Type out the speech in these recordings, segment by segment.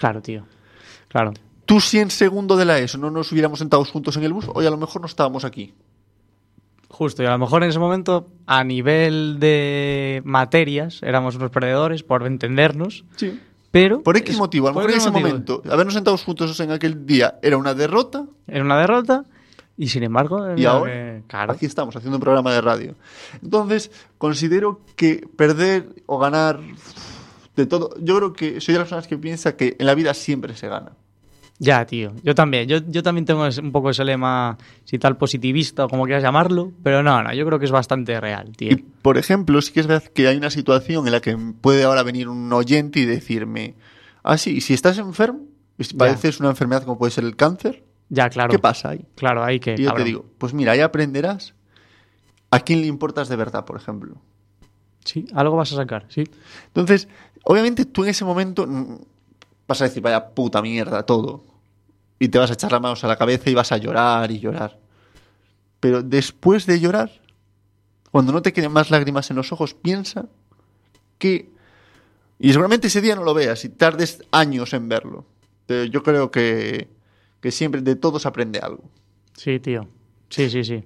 Claro, tío. Claro. Tú, si en segundo de la ESO no nos hubiéramos sentado juntos en el bus, hoy a lo mejor no estábamos aquí. Justo, y a lo mejor en ese momento, a nivel de materias, éramos unos perdedores, por entendernos. Sí. Pero... ¿Por X motivo? A lo mejor en ese momento, habernos sentado juntos en aquel día era una derrota. Era una derrota. Y sin embargo... Y ahora, claro, aquí estamos haciendo un programa de radio. Entonces, considero que perder o ganar de todo... Yo creo que soy de las personas que piensa que en la vida siempre se gana. Ya, tío. Yo también. Yo también tengo un poco ese lema, si tal, positivista o como quieras llamarlo. Pero no, yo creo que es bastante real, tío. Y, por ejemplo, sí que es verdad que hay una situación en la que puede ahora venir un oyente y decirme, sí, si estás enfermo, y si padeces una enfermedad como puede ser el cáncer, ya, claro. ¿qué pasa ahí? Claro, ahí que... Y yo te digo, pues mira, ahí aprenderás a quién le importas de verdad, por ejemplo. Sí, algo vas a sacar, sí. Entonces, obviamente tú en ese momento vas a decir, vaya puta mierda, todo. Y te vas a echar las manos a la cabeza y vas a llorar y llorar. Pero después de llorar, cuando no te queden más lágrimas en los ojos, piensa que... Y seguramente ese día no lo veas y tardes años en verlo. Pero yo creo que siempre de todos aprende algo. Sí, tío. Sí.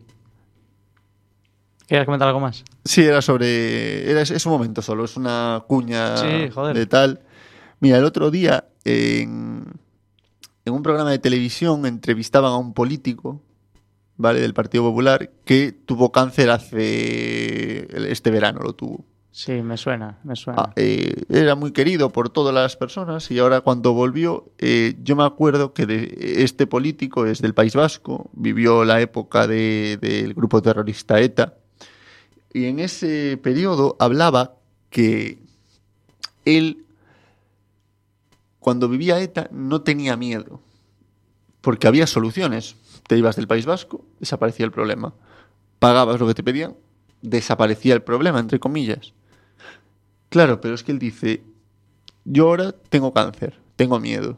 ¿Quieres comentar algo más? Sí, es un momento solo, es una cuña sí, joder. de tal. Mira, el otro día en un programa de televisión entrevistaban a un político, ¿vale?, del Partido Popular, que tuvo cáncer este verano lo tuvo. Sí, me suena. Era muy querido por todas las personas y ahora cuando volvió, yo me acuerdo que este político es del País Vasco, vivió la época del grupo terrorista ETA y en ese periodo hablaba que él, cuando vivía ETA, no tenía miedo, porque había soluciones. Te ibas del País Vasco, desaparecía el problema. Pagabas lo que te pedían, desaparecía el problema, entre comillas. Claro, pero es que él dice, yo ahora tengo cáncer, tengo miedo.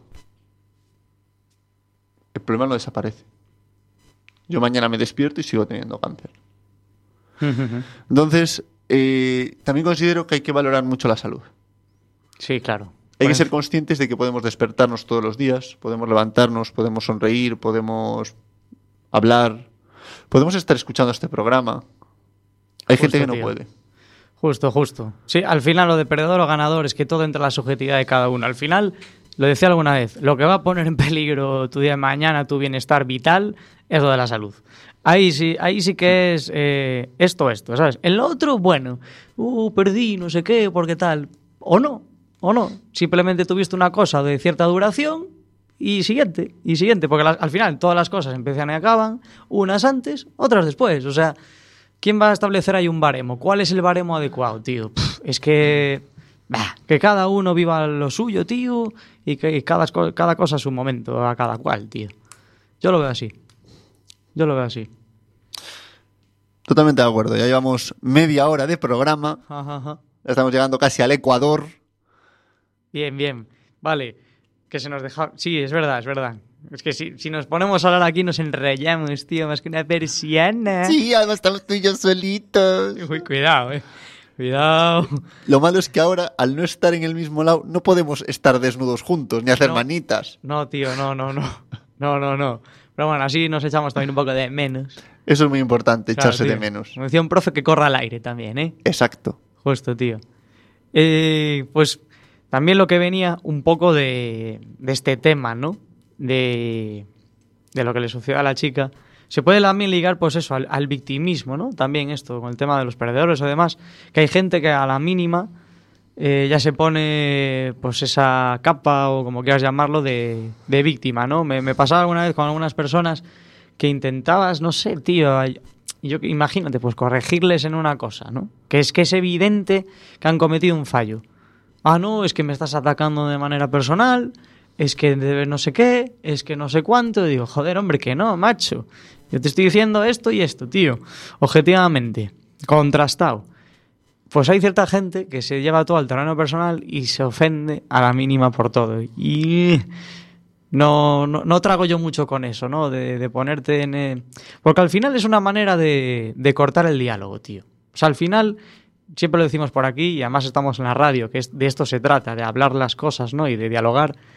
El problema no desaparece. Yo mañana me despierto y sigo teniendo cáncer. Entonces, también considero que hay que valorar mucho la salud. Sí, claro. Hay que ser conscientes de que podemos despertarnos todos los días, podemos levantarnos, podemos sonreír, podemos hablar, podemos estar escuchando este programa. Hay gente que no puede. Justo. Sí, al final lo de perdedor o ganador es que todo entra en la subjetividad de cada uno. Al final, lo decía alguna vez, lo que va a poner en peligro tu día de mañana, tu bienestar vital, es lo de la salud. Ahí sí que es esto, ¿sabes? En lo otro, bueno, perdí, no sé qué, porque tal, o no. Simplemente tuviste una cosa de cierta duración y siguiente, porque al final todas las cosas empiezan y acaban, unas antes, otras después. O sea, ¿quién va a establecer ahí un baremo? ¿Cuál es el baremo adecuado, tío? Es que cada uno viva lo suyo, tío, y que cada cosa a su momento, a cada cual, tío. Yo lo veo así. Totalmente de acuerdo. Ya llevamos media hora de programa. Ajá. Ya estamos llegando casi al Ecuador. Bien. Vale. Que se nos deja... Sí, es verdad. Es que si nos ponemos a hablar aquí nos enrollamos, tío, más que una persiana. Sí, además estamos tú y yo solitos. Uy, cuidado, Cuidado. Lo malo es que ahora, al no estar en el mismo lado, no podemos estar desnudos juntos, ni hacer manitas. No, tío, no. Pero bueno, así nos echamos también un poco de menos. Eso es muy importante, claro, echarse, tío, de menos. Como decía un profe, que corra al aire también, Exacto. Justo, tío. Pues también lo que venía un poco de este tema, ¿no? De lo que le sucedió a la chica. Se puede también ligar, pues eso, al victimismo, ¿no? También esto, con el tema de los perdedores o demás, que hay gente que a la mínima ya se pone pues esa capa, o como quieras llamarlo, de víctima, ¿no? Me pasaba alguna vez con algunas personas que intentabas, no sé, tío, yo imagínate, pues corregirles en una cosa, ¿no? Que es evidente que han cometido un fallo. No, es que me estás atacando de manera personal, es que no sé qué, es que no sé cuánto. Y digo, joder, hombre, que no, macho. Yo te estoy diciendo esto y esto, tío. Objetivamente, contrastado. Pues hay cierta gente que se lleva todo al terreno personal y se ofende a la mínima por todo. Y no trago yo mucho con eso, ¿no? De ponerte en... Porque al final es una manera de cortar el diálogo, tío. O sea, al final, siempre lo decimos por aquí, y además estamos en la radio, que de esto se trata, de hablar las cosas, ¿no? Y de dialogar.